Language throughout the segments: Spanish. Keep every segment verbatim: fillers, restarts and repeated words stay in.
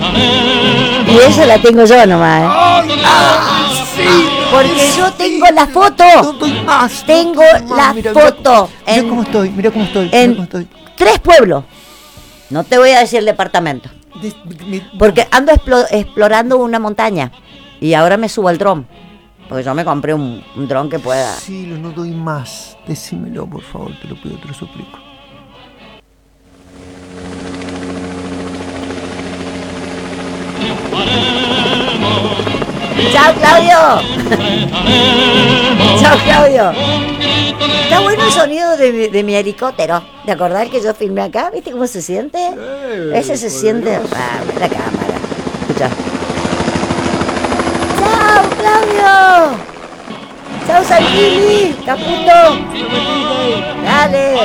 Y esa la tengo yo nomás, ¿eh? Ay, ah, sí, porque yo tengo la foto. No doy más. Tengo no doy más. la Mira, foto. Mira, en, mira cómo estoy, mira cómo estoy, mira en cómo estoy. tres pueblos. No te voy a decir el departamento. De, mi, Porque ando explo, explorando una montaña. Y ahora me subo al dron. Porque yo me compré un, un dron que pueda. Sí, no doy más. Decímelo, por favor, te lo pido, te lo suplico. ¡Chao, Claudio! ¡Chao, Claudio! Está bueno el sonido de mi, de mi helicóptero. ¿Te acordás que yo filmé acá? ¿Viste cómo se siente? Eh, Ese se poderoso. siente... Ah, la cámara. Escucha. ¡Chao, Claudio! ¡Chao, Santilli! ¡Caputo! ¡Dale!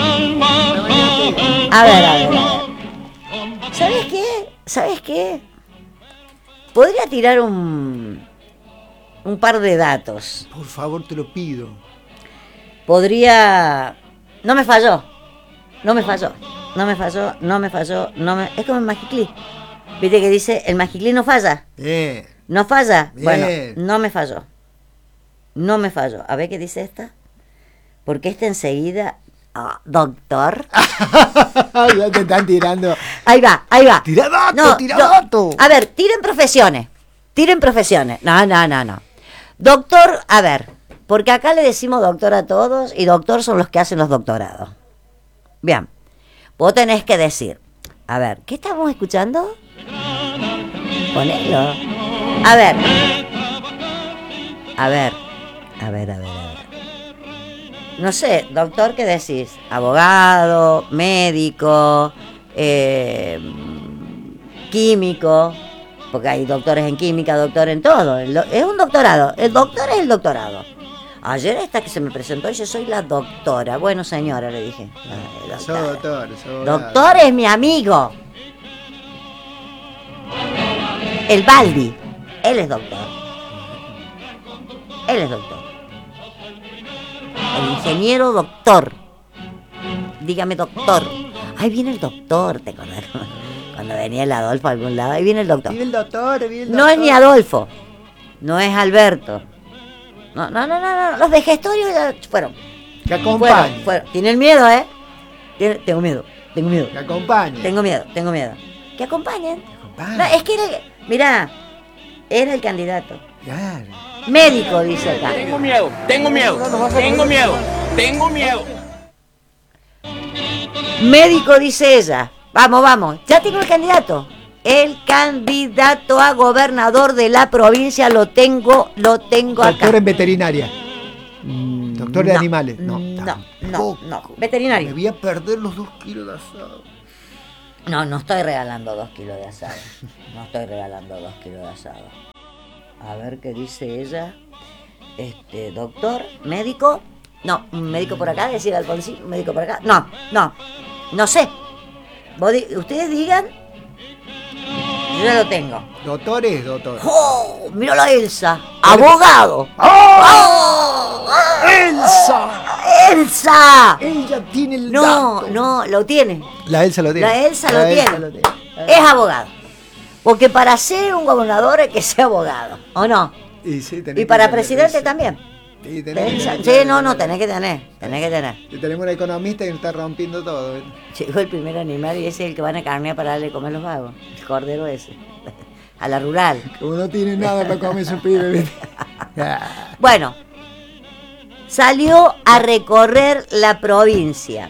A ver, a ver, a ver. ¿Sabes qué? ¿Sabes qué? Podría tirar un, un par de datos. Por favor, te lo pido. Podría... No me falló. No me falló. No me falló. No me falló. No me... Es como el Magiclí. ¿Viste que dice el Magiclí no falla? Bien. ¿No falla? Bien. Bueno, no me falló. No me falló. A ver qué dice esta. Porque esta enseguida... Oh, doctor. Ya te están tirando. Ahí va, ahí va. Tira dato, No, tira no. dato. A ver, tiren profesiones. Tiren profesiones. No, no, no, no. Doctor, a ver, porque acá le decimos doctor a todos y doctor son los que hacen los doctorados. Bien. Vos tenés que decir, a ver, ¿qué estamos escuchando? Ponelo. A ver. A ver. A ver, a ver, a ver. No sé, doctor, ¿qué decís? Abogado, médico, eh, químico, porque hay doctores en química, doctor en todo. Es un doctorado, el doctor es el doctorado. Ayer esta que se me presentó, yo soy la doctora. Bueno, señora, le dije. La, la Soy doctor, soy abogado. Doctor es mi amigo. El Baldi, él es doctor. Él es doctor. El ingeniero doctor. Dígame doctor. Ahí viene el doctor, ¿te acordás? Cuando venía el Adolfo a algún lado, ahí viene el doctor. Viene el doctor, viene el No doctor. es ni Adolfo, no es Alberto. No, no, no, no, no. Los de gestorio ya fueron. Que Fueron, acompañe. fueron. Tienen miedo, ¿eh? Tienen- Tengo miedo, tengo miedo. Que acompañe. Tengo miedo, tengo miedo. Que acompañen. Que acompañe. No, es que era, mirá, era el candidato. Claro. Médico, dice acá. Tengo miedo, tengo miedo, tengo miedo, tengo miedo. Médico, dice ella. Vamos, vamos. Ya tengo el candidato. El candidato a gobernador de la provincia lo tengo, lo tengo Doctor acá. en veterinaria. Doctor de No, animales. No, no, no, tampoco. no. Veterinario. Me voy a perder los dos kilos de asado. No, no estoy regalando dos kilos de asado. No estoy regalando dos kilos de asado. A ver qué dice ella. Este, doctor, médico. No, un médico por acá, decir Alfonsín, un médico por acá. No, no, no sé. Vos di- ustedes digan. Yo ya lo tengo. Doctor es doctor. ¡Oh! Mira la Elsa. Abogado. ¡Oh! ¡Oh! ¡Elsa! ¡Elsa! Ella tiene el No, dato. no, lo tiene. La Elsa lo tiene. La Elsa lo La Elsa tiene. lo tiene. Es abogado. Porque para ser un gobernador hay que ser abogado, ¿o no? Y, sí, tenés Y que para tener presidente eso. también. Sí, tenés que Tenés- tener- Sí, no, no, tenés que tener, tenés que tener. Y tenemos una economista que está rompiendo todo. ¿eh? Llegó el primer animal y ese es el que van a carnear para darle de comer los vagos. El cordero ese. A la rural. Como no tiene nada para comer su pibe. ¿viste? Ah, Bueno, salió a recorrer la provincia.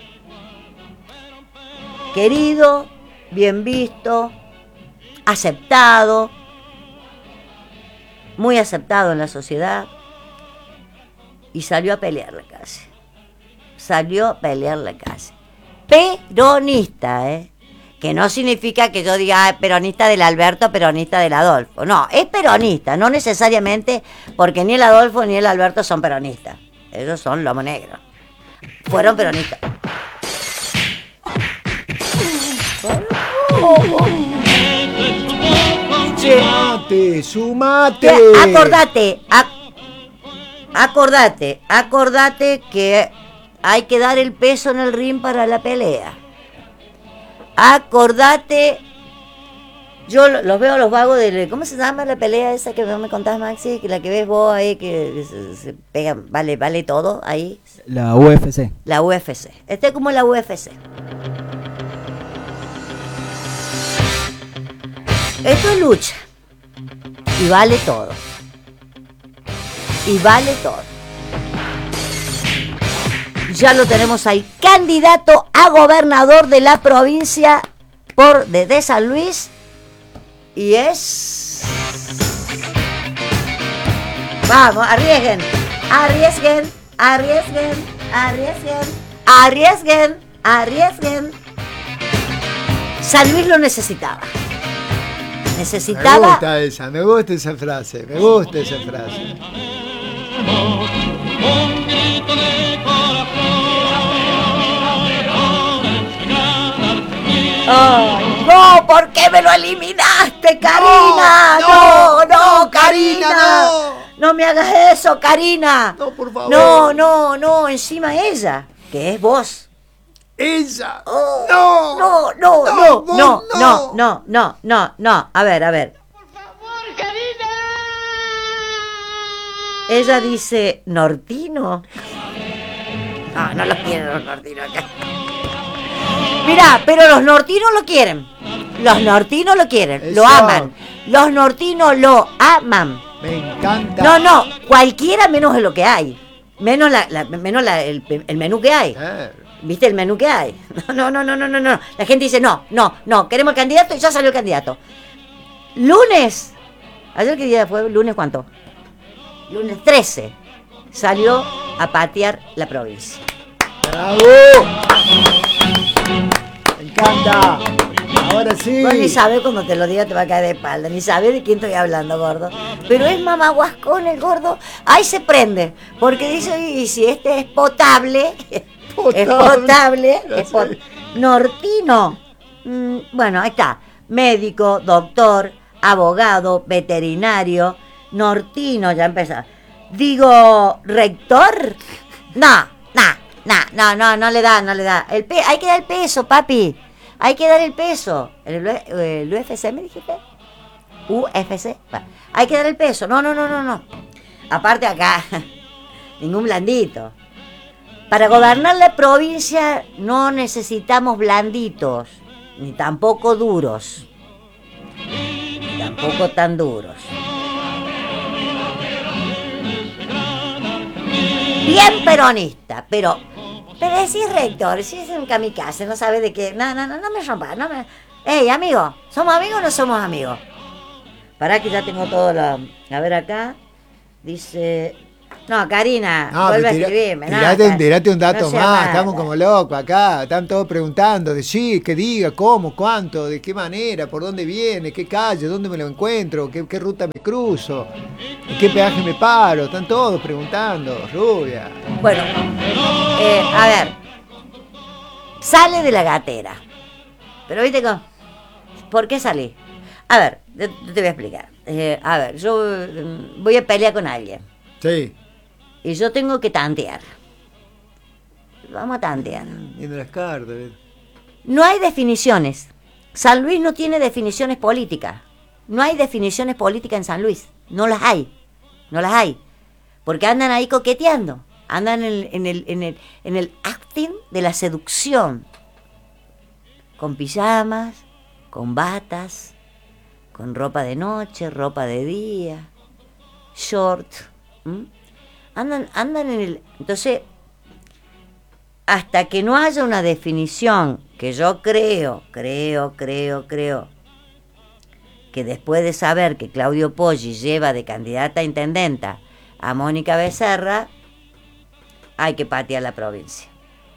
Querido, bien visto, aceptado, muy aceptado en la sociedad. Y salió a pelearle casi. Salió a pelearle casi. Peronista, ¿eh? Que no significa que yo diga ah, peronista del Alberto, peronista del Adolfo. No, es peronista, no necesariamente porque ni el Adolfo ni el Alberto son peronistas. Ellos son lomo negro. Fueron peronistas. Sumate, sumate. Que acordate, ac- acordate, acordate que hay que dar el peso en el ring para la pelea. Acordate Yo lo- los veo a los vagos de... ¿Cómo se llama la pelea esa que no me contás, Maxi? Que la que ves vos ahí, que se, se pegan, vale, vale todo ahí. La U F C. La U F C. Este es como la U F C. Esto es lucha. Y vale todo. Y vale todo. Ya lo tenemos ahí. Candidato a gobernador de la provincia por de, de San Luis. Y es... Vamos, arriesguen. Arriesguen. Arriesguen. Arriesguen. Arriesguen. Arriesguen. San Luis lo necesitaba. Me Necesitaba... gusta esa, me gusta esa frase, me gusta esa frase. Ay, no, ¿por qué me lo eliminaste, Karina? No, no, no, Karina. no. No me hagas eso, Karina. No, por favor. No, no, no, encima ella, que es vos. ¡Ella! Oh, ¡No! No, no, No, no, vos no, no. no, no, no, no, no. A ver, a ver. Ella dice, ¿Nortino? No, no lo quieren los nortinos acá. Mirá, pero los nortinos lo quieren. Los nortinos lo quieren, lo Eso. aman. Los nortinos lo aman. Me encanta. No, no, cualquiera menos de lo que hay. Menos, la, la- menos la- el, el menú que hay. Eh, ¿Viste el menú que hay? No, no, no, no, no, no. La gente dice, no, no, no, queremos el candidato y ya salió el candidato. Lunes. ¿Ayer qué día fue? ¿Lunes cuánto? Lunes trece. Salió a patear la provincia. ¡Bravo! Me encanta. Ahora sí. Vos ni sabés cuando te lo diga te va a caer de espalda. Ni sabés de quién estoy hablando, gordo. Pero es mamaguascón el gordo. Ahí se prende. Porque dice, y si este es potable... Potable. Es potable. Ya Es pot- sé. Nortino. Mm, bueno, ahí está. Médico, doctor, abogado, veterinario. Nortino, ya empezó. Digo, rector. No, no, no, no, no, no le da, no le da. El pe- hay que dar el peso, papi. Hay que dar el peso. ¿El, U- el U F C me dijiste? U F C. Va. Hay que dar el peso. No, no, no, no, no. Aparte acá, ningún blandito. Para gobernar la provincia no necesitamos blanditos, ni tampoco duros. Ni tampoco tan duros. Bien peronista, pero... Pero decís rector, si es un kamikaze, no sabes de qué... No, no, no, no me rompas, no me... Ey, amigo, ¿somos amigos o no somos amigos? Pará que ya tengo todo lo... A ver acá, dice... No, Karina, No, vuelve a pero tira- escribirme. no, tirate, Kar- tirate un dato no sea más, mala. estamos como locos acá, están todos preguntando, de sí, que diga, cómo, cuánto, de qué manera, por dónde viene, qué calle, dónde me lo encuentro, qué, qué ruta me cruzo, en qué peaje me paro, están todos preguntando, rubia. Bueno, eh, a ver, sale de la gatera. Pero viste cómo... ¿Por qué salí? A ver, te, te voy a explicar. Eh, a ver, yo mm, voy a pelear con alguien. Sí, Y yo tengo que tantear. Vamos a tantear. viendo las cartas, ¿ves? No hay definiciones. San Luis no tiene definiciones políticas. No hay definiciones políticas en San Luis. No las hay. No las hay. Porque andan ahí coqueteando. Andan en el, en el, en el, en el acting de la seducción. Con pijamas, con batas, con ropa de noche, ropa de día, short. ¿m? Andan, andan en el... Entonces, hasta que no haya una definición, que yo creo, creo, creo, creo, que después de saber que Claudio Poggi lleva de candidata a intendenta a Mónica Becerra, hay que patear la provincia.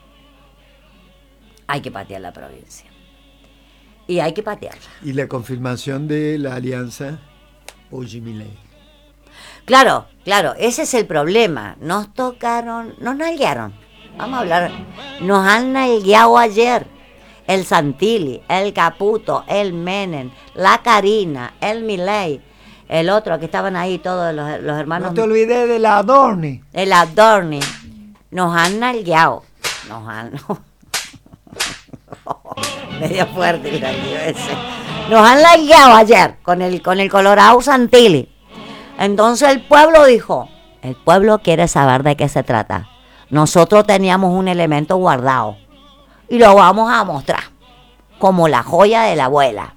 Hay que patear la provincia. Y hay que patearla. Y la confirmación de la alianza Poggi-Milei. Claro, claro, ese es el problema. Nos tocaron, nos nalguearon. Vamos a hablar. Nos han nalgueado ayer. El Santilli, el Caputo, el Menem, la Karina, el Milei, el otro que estaban ahí todos los, los hermanos. No te olvides de la Adorni. El Adorni. Nos han nalgueado. Nos han... Medio fuerte el nalgueo ese. Nos han largado ayer con el, con el Colorado Santilli. Entonces el pueblo dijo, el pueblo quiere saber de qué se trata. Nosotros teníamos un elemento guardado y lo vamos a mostrar como la joya de la abuela.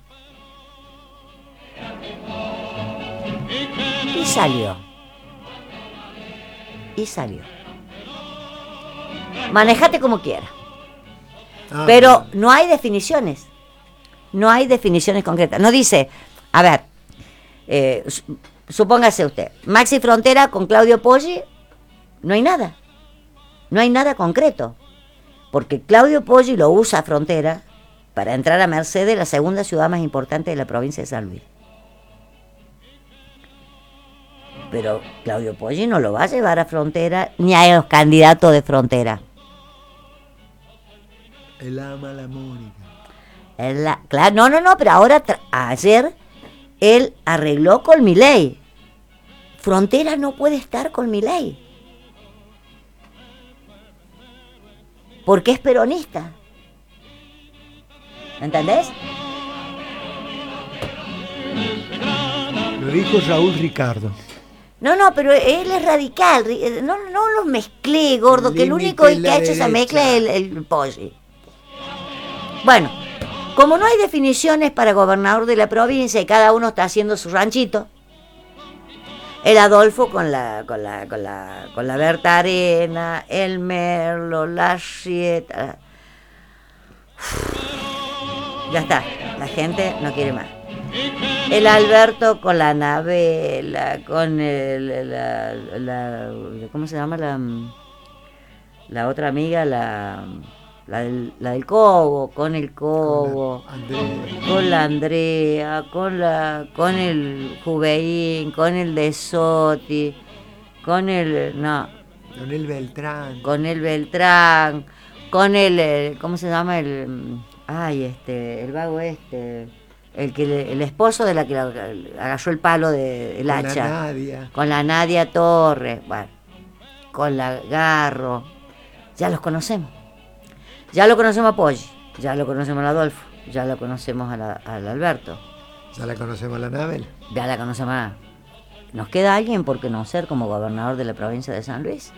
Y salió. Y salió. Manejate como quieras. Ah, Pero no hay definiciones. No hay definiciones concretas. No dice, a ver, eh, supóngase usted, Maxi Frontera con Claudio Poggi, no hay nada. No hay nada concreto. Porque Claudio Poggi lo usa a Frontera para entrar a Mercedes, la segunda ciudad más importante de la provincia de San Luis. Pero Claudio Poggi no lo va a llevar a Frontera ni a los candidatos de Frontera. Él ama a la Mónica. Él la, claro, no, no, no, pero ahora, tra- ayer, él arregló con Milei. Frontera no puede estar con Milei. Porque es peronista. ¿Entendés? Lo dijo Raúl Ricardo. No, no, pero él es radical. ri- No, no los mezclé, gordo, El que el límite único es que la ha hecho esa derecha. mezcla es el, el Poggi. Bueno, como no hay definiciones para gobernador de la provincia y cada uno está haciendo su ranchito, el Adolfo con la con la con la con la Berta Arena, el Merlo, la Rieta. Ya está, la gente no quiere más. El Alberto con la Anabela, con el la, la ¿cómo se llama la la otra amiga, la la del, la del Cobo, con el Cobo, Andrés. con la Andrea, con la con el Juveín, con el de Soti, con el no, Leonel Beltrán. con el Beltrán, con el, el ¿cómo se llama el ay este, el vago este, el que le- el esposo de la que la- agarró el palo de el con hacha, la Nadia. con la Nadia Torres, bueno, con la Garro, ya los conocemos. Ya lo conocemos a Poggi, ya lo conocemos a Adolfo, ya lo conocemos a la- al Alberto, Ya la conocemos, la Nabel. ya la conocemos a... ¿Nos queda alguien por conocer como gobernador de la provincia de San Luis?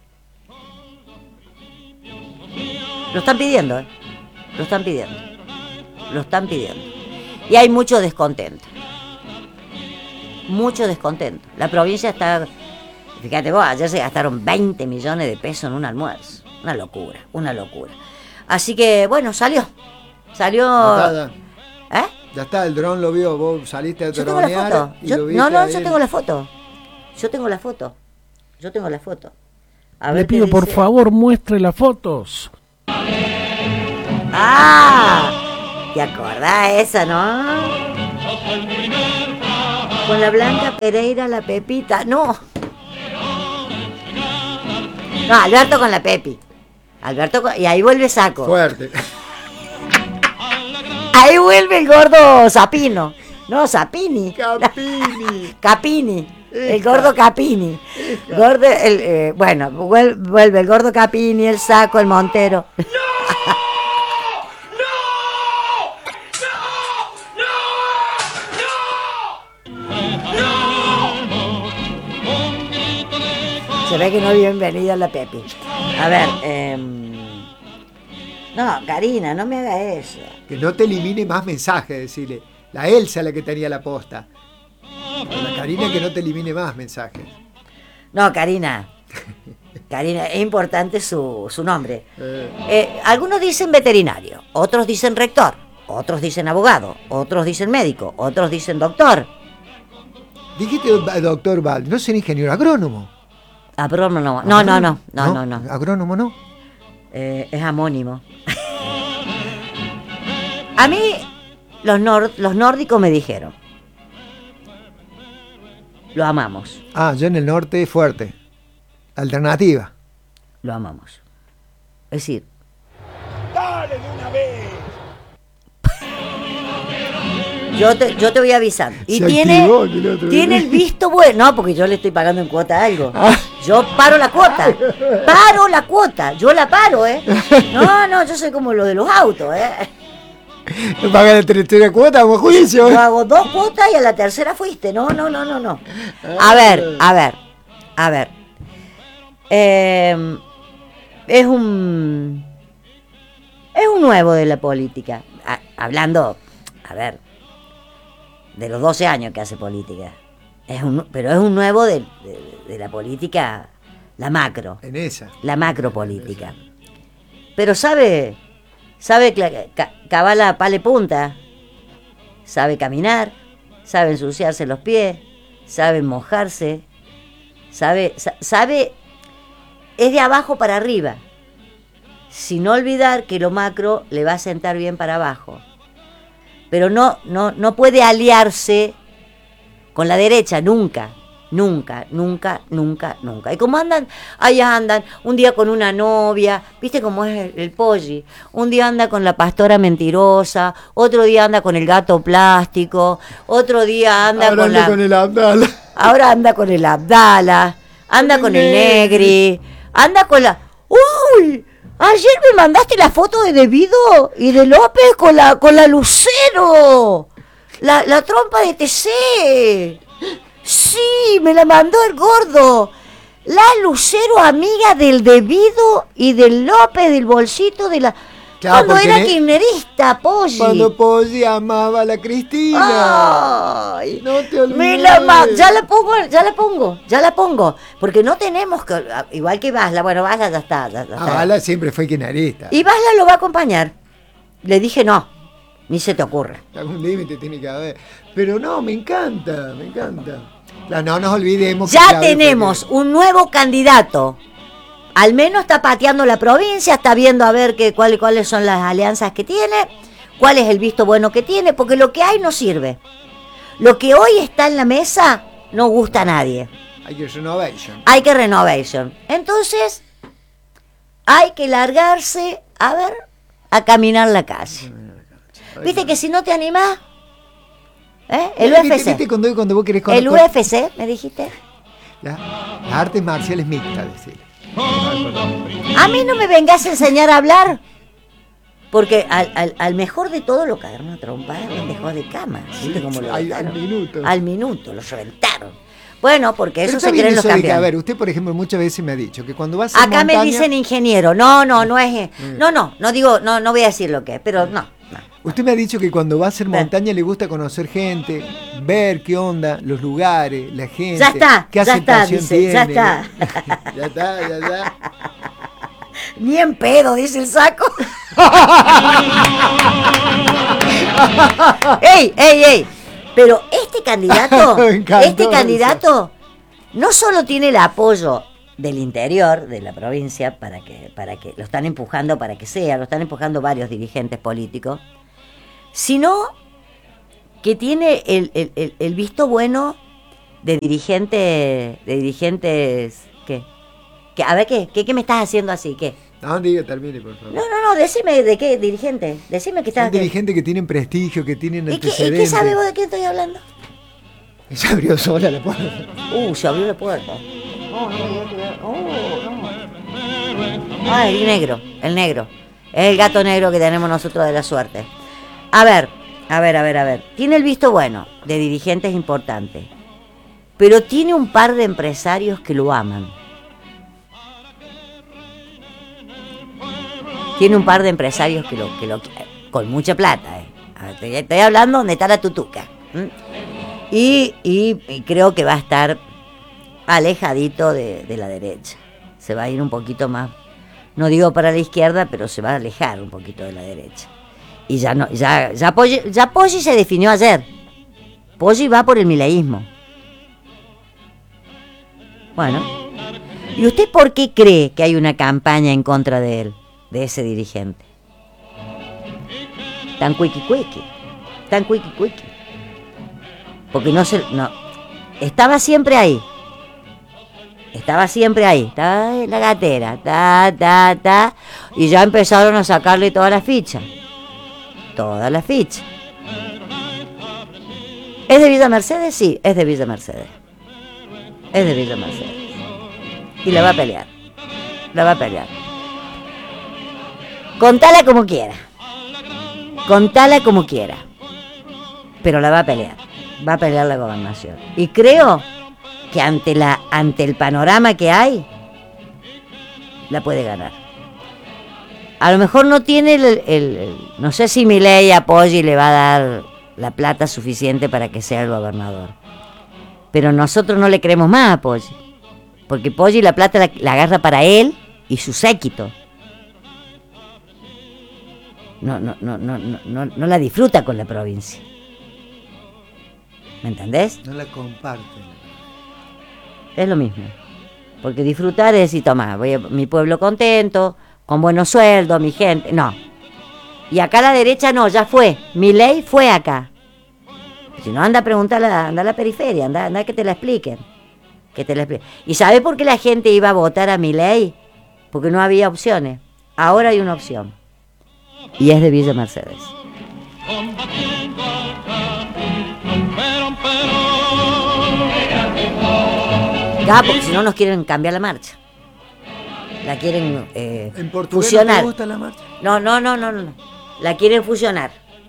Lo están pidiendo, ¿eh? Lo están pidiendo. Lo están pidiendo. Y hay mucho descontento. Mucho descontento. La provincia está... Fíjate vos, ayer se gastaron veinte millones de pesos en un almuerzo. Una locura, una locura. Así que, bueno, salió. Salió... Ya está, ya. ¿Eh? Ya está, el dron lo vio, vos saliste a Yo tengo la dronear foto. y Yo- lo viste no, no, a yo él. tengo la foto. Yo tengo la foto. Yo tengo la foto. A ver Le qué pido por dice. favor muestre las fotos. ¡Ah! ¿Te acordás esa, no? Con la Blanca Pereira, la Pepita. No. No, Alberto con la Pepi. Alberto con... Y ahí vuelve Saco. Fuerte. Ahí vuelve el gordo Sapino. No, Sapini. Capini. Capini. El Hija. gordo Capini. Gordo, el, eh, bueno, vuel- vuelve el gordo Capini, el Saco, el Montero. Se ve que no es bienvenida la Pepi. A ver, em, no, Karina, no me haga eso. Que no te elimine más mensajes, decirle. La Elsa la que tenía la posta. La Karina que no te elimine más mensajes. No, Karina. Karina, es importante su, su nombre. Eh, Eh, algunos dicen veterinario, otros dicen rector, otros dicen abogado, otros dicen médico, otros dicen doctor. dijiste eh, doctor Val, no ser ingeniero agrónomo. Agrónomo, no, no, no, no, no, no, no. Agrónomo no. Eh, es amónimo. A mí los, nor- los nórdicos me dijeron, lo amamos, Ah, yo en el norte fuerte. Alternativa. lo amamos. Es decir, Yo te, yo te voy avisando. Y Se tiene, activó el otro tiene día. el visto bueno. No, porque yo le estoy pagando en cuota algo. Ah. Yo paro la cuota. Paro la cuota. Yo la paro, ¿eh? No, no, yo soy como lo de los autos, ¿eh? No pagas la tercera cuota, vamos a juicio. Yo hago dos cuotas y a la tercera fuiste. No, no, no, no, no. A ver, a ver, a ver. Eh, es un... Es un nuevo de la política. A, hablando, a ver, de los doce años que hace política. Es un, pero es un nuevo de, de, de la política, la macro. En esa. La macro política. Pero sabe, sabe ca, cabala pale punta. Sabe caminar, sabe ensuciarse los pies, sabe mojarse, sabe, sabe, es de abajo para arriba. Sin olvidar que lo macro le va a sentar bien para abajo. Pero no, no, no puede aliarse con la derecha, nunca, nunca, nunca, nunca, nunca. Y como andan, allá andan, un día con una novia, viste cómo es el, el polli, un día anda con la pastora mentirosa, otro día anda con el gato plástico, otro día anda Ahora con anda la... con el Abdala. Ahora anda con el Abdala, anda con el Negri, anda con la... ¡Uy! Ayer me mandaste la foto de De Vido y de López con la con la Lucero. La, la trompa de T C. Sí, me la mandó el gordo. La Lucero, amiga del De Vido y del López, del bolsito de la... Claro, cuando era ne- kirchnerista, Polly. Cuando Polly amaba a la Cristina. Ay, no te olvides. me la ma- ya la pongo, ya la pongo, ya la pongo. Porque no tenemos que... Igual que Basla, bueno, Basla ya está. Ya, ya Ah, está. Bala siempre fue kirchnerista. Y Basla lo va a acompañar. Le dije no, ni se te ocurra. Algún límite tiene que haber. Pero no, me encanta, me encanta. No, no nos olvidemos. que Ya Claudio tenemos Ferreira- un nuevo candidato. Al menos está pateando la provincia, está viendo a ver qué, cuál, cuáles son las alianzas que tiene, cuál es el visto bueno que tiene, porque lo que hay no sirve. Lo que hoy está en la mesa no gusta a nadie. Hay que renovation. Hay que renovation. Entonces, hay que largarse, a ver, a caminar la calle. ¿Viste que si no te animás? ¿Eh? El ¿Viste- U F C. ¿Viste cuando, cuando vos querés con- El con- U F C, me dijiste. La- las artes marciales mixtas, decir. A mí no me vengas a enseñar a hablar. Porque al, al, al mejor de todo lo cagaron a trompar, lo dejó de cama. ¿Viste cómo lo al, dejaron? al minuto. Al minuto, lo reventaron. Bueno, porque Pero eso está se bien creen los eso de que, a campeones. ver, usted, por ejemplo, muchas veces me ha dicho que cuando vas a Acá me dicen ingeniero. No, no, no es. No, no, no digo, no, no voy a decir lo que es, pero no. no. Usted me ha dicho que cuando va a hacer Ver. montaña le gusta conocer gente, ver qué onda, los lugares, la gente. Ya está, qué ya está, aceptación dice, ya tiene. está. ya está, ya está. Ni en pedo, dice el saco. ¡Ey, ey, ey! Pero este candidato, Me encantó este eso. candidato no solo tiene el apoyo del interior de la provincia para que, para que lo están empujando para que sea, lo están empujando varios dirigentes políticos, sino que tiene el, el, el, el visto bueno de dirigentes, de dirigentes, ¿qué? ¿Qué? A ver, ¿qué? ¿Qué, qué me estás haciendo así? ¿Qué? No, diga, termine, por favor. No, no, no, decime de qué dirigente, decime que estás... Son dirigentes que tienen prestigio, que tienen ¿Y qué, ¿Y antecedentes. qué sabes vos de quién estoy hablando? Se abrió sola la puerta. Uh, se abrió la puerta. Oh, no, no, oh, no. Ah, el negro, el negro. Es el gato negro que tenemos nosotros de la suerte. A ver, a ver, a ver, a ver. Tiene el visto bueno de dirigentes importantes, pero tiene un par de empresarios que lo aman. Tiene un par de empresarios que lo, que lo con mucha plata, eh. A ver, estoy, estoy hablando donde está la tutuca. ¿m? Y, y, y creo que va a estar alejadito de, de la derecha. Se va a ir un poquito más, no digo para la izquierda, pero se va a alejar un poquito de la derecha. Y ya no, ya, ya Poggi, ya Poggi se definió ayer. Poggi va por el mileísmo. Bueno. ¿Y usted por qué cree que hay una campaña en contra de él, de ese dirigente? Tan cuiqui cuiqui, tan cuiqui cuiqui. Porque no se, no, estaba siempre ahí. Estaba siempre ahí, estaba en la gatera, ta, ta, ta, y ya empezaron a sacarle todas las fichas. Todas las fichas. ¿Es de Villa Mercedes? Sí, es de Villa Mercedes. Es de Villa Mercedes. Y la va a pelear. La va a pelear. Contala como quiera. contala como quiera, pero la va a pelear, va a pelear la gobernación. Y creo que ante la ante el panorama que hay, la puede ganar. A lo mejor no tiene el, el, el no sé si Milei apoya y le va a dar la plata suficiente para que sea el gobernador. Pero nosotros no le creemos más a Poggi, porque Poggi la plata la, la agarra para él y su séquito. No, no, no, no, no, no, no la disfruta con la provincia. ¿Me entendés? No la comparten. Es lo mismo. Porque disfrutar es decir, toma, voy a mi pueblo contento, con buenos sueldos, mi gente. No. Y acá a la derecha no, ya fue. Milei fue acá. Si no, anda a preguntarle, anda a la periferia, anda, anda a que te la expliquen. Que te la expliquen. ¿Y sabe por qué la gente iba a votar a Milei? Porque no había opciones. Ahora hay una opción. Y es de Villa Mercedes. Ya, porque si no nos quieren cambiar la marcha. La quieren eh, ¿En Portugal fusionar. no te gusta la marcha? No, no, no, no, no. La quieren fusionar.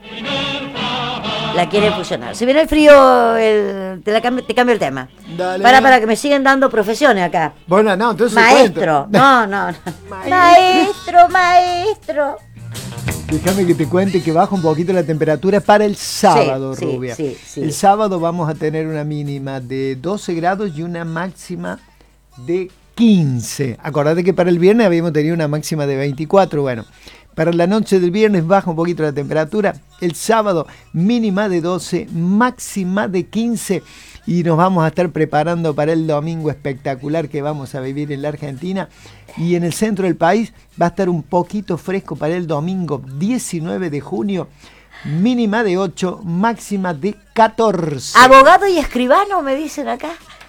La quieren fusionar. Si viene el frío, el, te, la cambio, te cambio el tema. Dale. Para, para que me siguen dando profesiones acá. Bueno, no, entonces Maestro. cuento. No, no, no. Maestro, maestro. Déjame que te cuente que baja un poquito la temperatura para el sábado, Sí, Rubia. sí, sí. El sábado vamos a tener una mínima de doce grados y una máxima de quince. Acordate que para el viernes habíamos tenido una máxima de veinticuatro. Bueno, para la noche del viernes baja un poquito la temperatura. El sábado mínima de doce, máxima de quince. Y nos vamos a estar preparando para el domingo espectacular que vamos a vivir en la Argentina. Y en el centro del país va a estar un poquito fresco para el domingo diecinueve de junio. Mínima de ocho, máxima de catorce. Abogado y escribano, me dicen acá.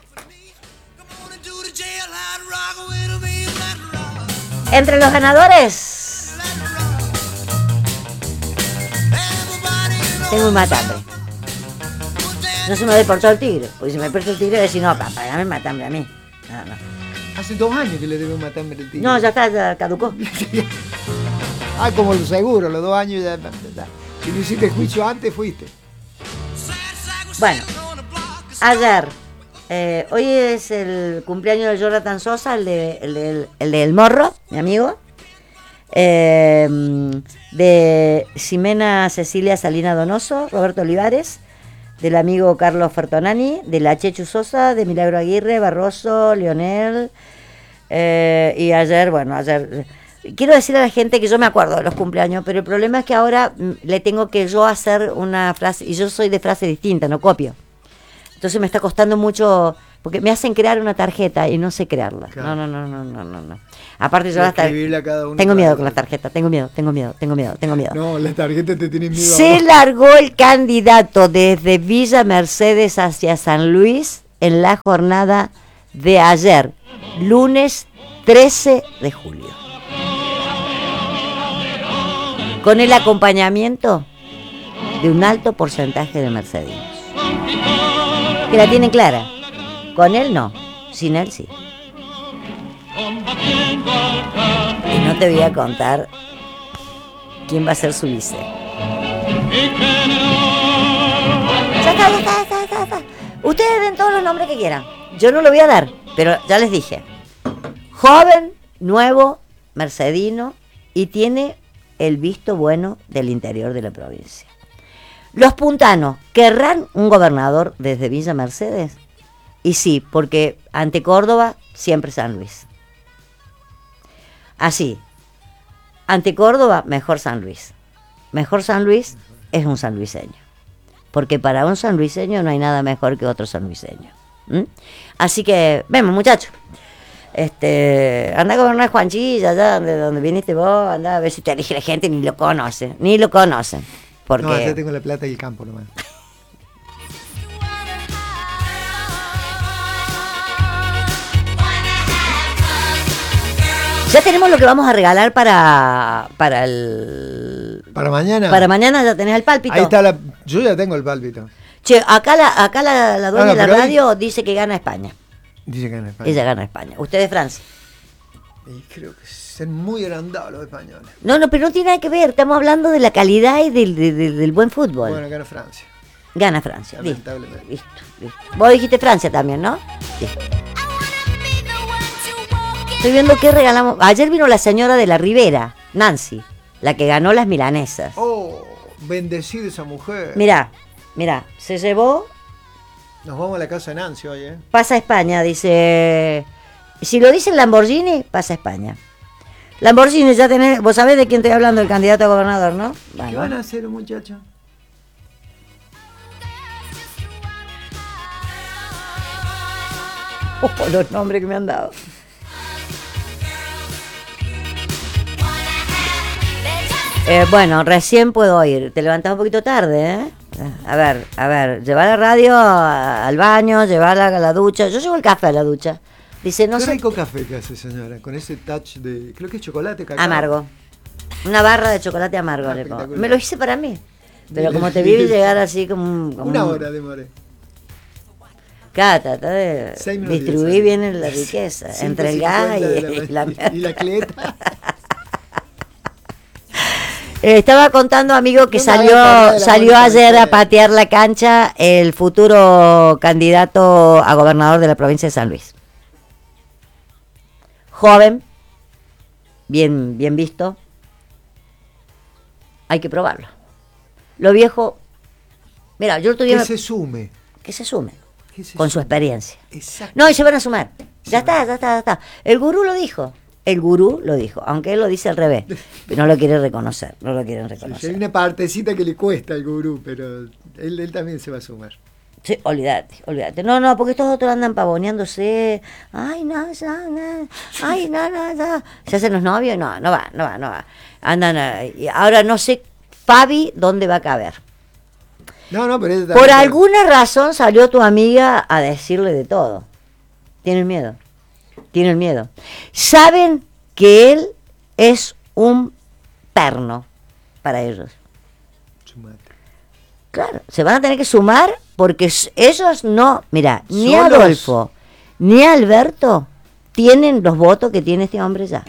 Entre los ganadores, tengo un matambre. No se me deportó el tigre, porque si me deportó el tigre, decir, no, papá, dame el matambre a mí. No, no. Hace dos años que le debe un matambre el tigre. No, ya está, ya caducó. Ah, como lo seguro, los dos años ya, ya. Si no hiciste juicio antes, fuiste. Bueno, ayer, eh, hoy es el cumpleaños de Jonathan Sosa, el de el, de, el del Morro, mi amigo. Eh, de Ximena Cecilia Salina Donoso, Roberto Olivares, del amigo Carlos Fertonani, de la Chechu Sosa, de Milagro Aguirre, Barroso, Lionel, eh, y ayer, bueno, ayer, quiero decir a la gente que yo me acuerdo de los cumpleaños, pero el problema es que ahora mm, le tengo que yo hacer una frase, y yo soy de frase distinta, no copio. Entonces me está costando mucho, porque me hacen crear una tarjeta y no sé crearla. Claro. No, no, no, no, no, no, no. Aparte yo hasta Escribirle a cada uno tengo cada miedo uno. con las tarjetas, tengo miedo, tengo miedo, tengo miedo, tengo miedo. No, las tarjetas te tienen miedo. Se largó el candidato desde Villa Mercedes hacia San Luis en la jornada de ayer, lunes trece de julio. Con el acompañamiento de un alto porcentaje de mercedinos. Que la tienen clara. Con él no, sin él sí. Y no te voy a contar quién va a ser su vice. Ya está, ya está, ya está, ya está. Ustedes den todos los nombres que quieran. Yo no lo voy a dar, pero ya les dije. Joven, nuevo, mercedino y tiene el visto bueno del interior de la provincia. Los puntanos, ¿querrán un gobernador desde Villa Mercedes? Y sí, porque ante Córdoba, siempre San Luis. Así, ante Córdoba, mejor San Luis. Mejor San Luis es un sanluiseño. Porque para un sanluiseño no hay nada mejor que otro sanluiseño. ¿Mm? Así que, vemos muchachos. Este, anda a gobernar Juanchilla, allá de donde viniste vos, anda a ver si te elige la gente, ni lo conoce, ni lo conocen. Porque... No, ya tengo la plata y el campo nomás. Ya tenemos lo que vamos a regalar para para el Para mañana. para mañana ya tenés el pálpito. Ahí está la. Yo ya tengo el pálpito. Che, acá la acá la, la dueña Ah, no, de la pero radio dice que gana España. Dice que en España. Ella gana España. Usted de Francia. Y creo que sí. Son muy agrandados los españoles. No, no, pero no tiene nada que ver. Estamos hablando de la calidad y del, del, del, del buen fútbol. Bueno, gana Francia. Gana Francia. Listo, Lamentablemente. listo, listo. Vos dijiste Francia también, ¿no? Listo. Estoy viendo qué regalamos. Ayer vino la señora de la Ribera, Nancy, la que ganó las milanesas. Oh, bendecida esa mujer. Mirá, mirá, se llevó, Nos vamos a la casa de Nancy hoy, ¿eh? pasa a España, dice. Si lo dice el Lamborghini, pasa a España. Lamborghini, ya tenés, vos sabés de quién estoy hablando, el candidato a gobernador, ¿no? Bueno. ¿Qué van a hacer, muchachos? Oh, los nombres que me han dado. Eh, bueno, recién puedo ir. Te levantás un poquito tarde, ¿eh? A ver, a ver, llevar la radio a- al baño, llevarla a la ducha. Yo llevo el café a la ducha. Dice, no Qué sé. rico café que hace, señora, con ese touch de, creo que es chocolate, cacao. Amargo. Una barra de chocolate amargo Ah, le pongo. espectacular. Me lo hice para mí. Pero Dile, como te vi dile. llegar así como un... como Una un- hora demoré. Claro, trata de Seis minutos, distribuir seis. bien la riqueza. Entre el gas y, ciento y cincuenta la... de y la cleta. Eh, estaba contando, amigo, que No me hagas salió acordar de la salió Mónica ayer a Mercedes. patear la cancha el futuro candidato a gobernador de la provincia de San Luis. Joven, bien, bien visto. Hay que probarlo. Lo viejo, mira, yo el otro día Que me- se sume. que se sume Que se con su sume. experiencia. Exacto. No, y se van a sumar. Se Ya van. está, ya está, ya está. El gurú lo dijo. El gurú lo dijo, aunque él lo dice al revés. Pero no lo quiere reconocer, no lo quieren Sí, sí, hay reconocer. una partecita que le cuesta al gurú, pero él, él también se va a sumar. Sí, olvídate, olvídate. No, no, porque estos otros andan pavoneándose. Ay, no, ya, no. Ay, no, no, ya. Se hacen los novios. No, no va, no va, no va. Andan. eh, y ahora no sé, Fabi, ¿dónde va a caber? No, no, pero él Por también- alguna razón salió tu amiga a decirle de todo. Tienen miedo. Tienen miedo. Saben que él es un perno para ellos. Sumate. Claro, se van a tener que sumar porque s- ellos no, mira, ni Solos. Adolfo ni Alberto tienen los votos que tiene este hombre ya.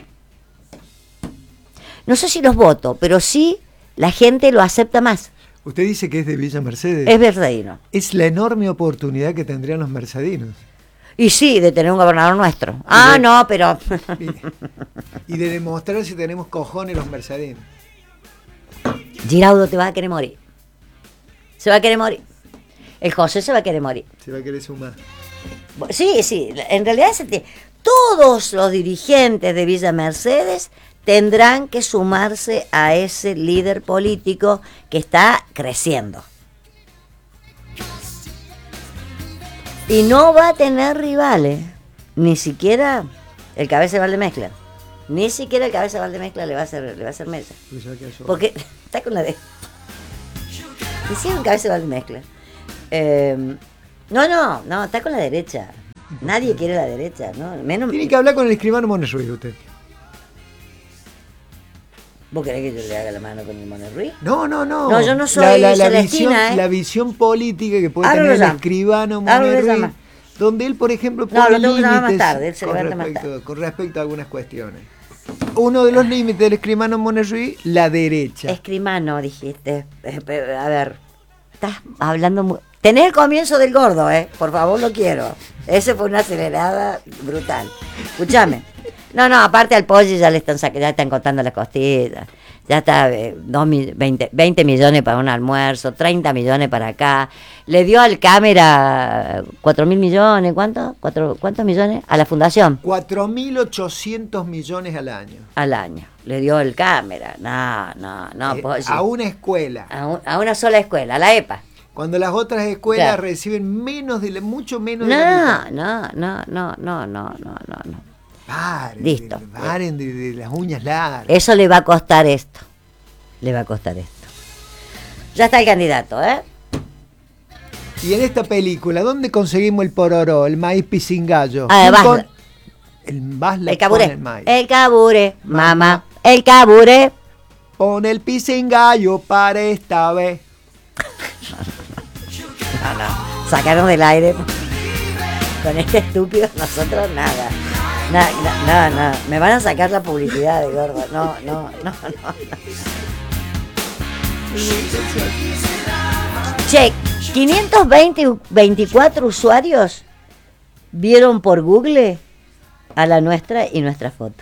No sé si los votos, pero sí la gente lo acepta más. Usted dice que es de Villa Mercedes. Es verdadero. Es la enorme oportunidad que tendrían los mercedinos. Y sí, de tener un gobernador nuestro. Ah, de- no, pero... Y, y de demostrar si tenemos cojones los mercedinos. Giraudo te va a querer morir. Se va a querer morir. El José se va a querer morir. Se va a querer sumar. Sí, sí, en realidad se te- todos los dirigentes de Villa Mercedes tendrán que sumarse a ese líder político que está creciendo. Y no va a tener rivales, ni siquiera el cabeza de Valdemezcla. Ni siquiera el cabeza de Valdemezcla le va a hacer, le va a hacer mesa. Porque se va a quedar solo. Porque está con la de. Hicieron cabeza de Valdemezcla. Eh, no, no, no, está con la derecha. Nadie quiere la derecha, ¿no? Menos. Tiene que hablar con el escribano Mones Ruiz usted. ¿Vos querés que yo le haga la mano con el Mono Ruiz? No, no, no. No, yo no soy la, la, la Celestina, visión, ¿eh? la visión política que puede Ahora tener lo el llamo. escribano Ahora Mones lo Ruiz, llama. donde él, por ejemplo, No, pone lo tengo que llamar más límites tarde, él se con, levanta más respecto, tarde. con respecto a algunas cuestiones. Uno de los límites del escribano Mones Ruiz, la derecha. Escrimano, dijiste. Eh, pe- A ver, estás hablando muy. Tenés el comienzo del gordo, ¿eh? Por favor, lo quiero. Ese fue una acelerada brutal. Escúchame. No, no, aparte al pollo ya le están sac- ya están contando las costillas. Ya está, eh, dos mil, veinte, veinte millones para un almuerzo, treinta millones para acá. Le dio al cámara cuatro mil millones, ¿cuánto? ¿Cuatro, ¿Cuántos millones? A la fundación, cuatro mil ochocientos millones al año. al año. Le dio el cámara. No, no, no, Eh, pollo. a una escuela. A, un- a una sola escuela, a la EPA. Cuando las otras escuelas Claro. reciben menos de la- mucho menos de la No, mitad. no, no, no, no, no, no, no, no. Paren, Listo. de- paren de, de las uñas largas. Eso le va a costar esto. Le va a costar esto. Ya está el candidato, ¿eh? Y en esta película, ¿dónde conseguimos el pororó, el maíz pisingallo? Ah, ¿Quién Basla. con- El Basla El pone caburé. el maíz. El caburé, mamá. El caburé. Pone el pisingallo para esta vez. Sacaron del aire. Con este estúpido nosotros nada. No, no, no, no, me van a sacar la publicidad de gordo. No, no, no, no, no. Che, quinientos veinticuatro usuarios vieron por Google a la nuestra y nuestras fotos.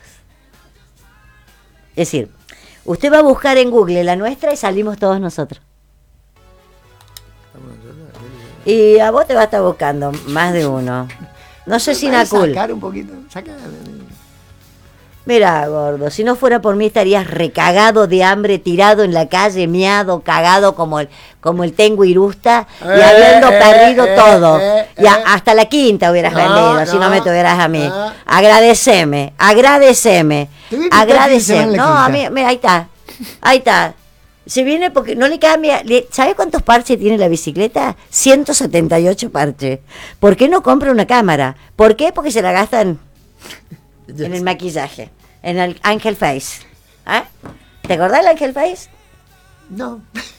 Es decir, usted va a buscar en Google la nuestra y salimos todos nosotros. Y a vos te va a estar buscando más de uno. No sé si Nacul. Sacar un poquito, sacar. Mira, gordo, si no fuera por mí estarías recagado de hambre, tirado en la calle, miado, cagado como el, como el Tengu Irusta y Eh, habiendo eh, perdido eh, todo. eh, y a- eh. hasta la quinta hubieras No, vendido, si no no, me tuvieras a mí. no. Agradeceme, agradeceme, Te voy a invitar a que se agradeceme. van a la No, a quinta. mí, mira, ahí está, ahí está. Se viene porque no le cambia. le- ¿Sabe cuántos parches tiene la bicicleta? ciento setenta y ocho parches. ¿Por qué no compra una cámara? ¿Por qué? Porque se la gastan en el maquillaje, en el Angel Face. ¿Ah? ¿Te acordás del Angel Face? No.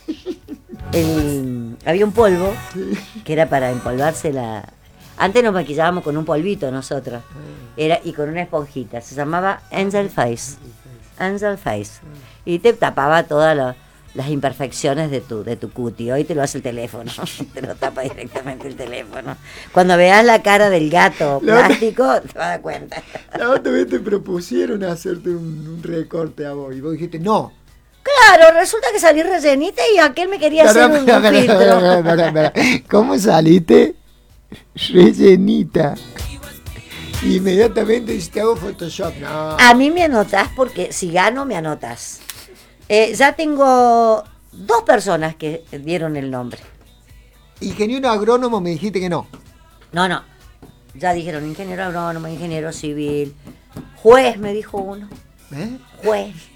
El- había un polvo que era para empolvarse la... Antes nos maquillábamos con un polvito nosotros. Era, y con una esponjita. Se llamaba Angel Face. Angel Face. Y te tapaba todas la- las imperfecciones de tu, de tu cutie. Hoy te lo hace el teléfono. Te lo tapa directamente el teléfono. Cuando veas la cara del gato La otra- plástico, te vas a dar cuenta. La otra vez te propusieron hacerte un, un recorte a vos y vos dijiste no. Claro, resulta que salí rellenita y aquel me quería hacer un, un filtro. ¿Cómo saliste? Rellenita. Inmediatamente dices, te hago Photoshop. No. A mí me anotás porque si gano me anotas. Eh, ya tengo dos personas que dieron el nombre. Ingeniero agrónomo me dijiste que no. No, no. Ya dijeron ingeniero agrónomo, ingeniero civil. Juez me dijo uno. ¿Eh? Juez.